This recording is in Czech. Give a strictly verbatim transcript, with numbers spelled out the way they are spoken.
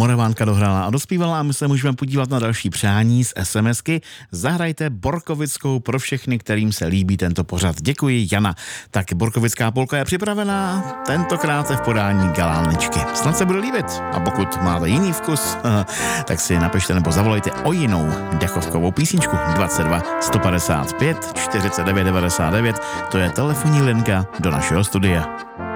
Moravánka dohrála a dospívala a my se můžeme podívat na další přání z SMSky. Zahrajte Borkovickou pro všechny, kterým se líbí tento pořad. Děkuji, Jana. Tak Borkovická polka je připravená, tentokrát v podání Galánečky. Snad se bude líbit. A pokud máte jiný vkus, tak si napište nebo zavolejte o jinou dechovkovou písničku. dvacet dva sto padesát pět čtyřicet devět devadesát devět, to je telefonní linka do našeho studia.